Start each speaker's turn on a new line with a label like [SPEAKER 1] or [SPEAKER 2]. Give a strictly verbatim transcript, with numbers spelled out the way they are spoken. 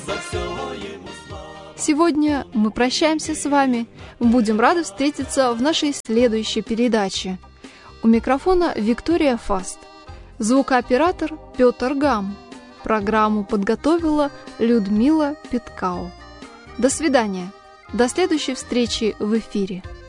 [SPEAKER 1] Сегодня мы прощаемся с вами. Будем рады встретиться в нашей следующей передаче. У микрофона Виктория Фаст. Звукооператор Петр Гам. Программу подготовила Людмила Питкау. До свидания. До следующей встречи в эфире.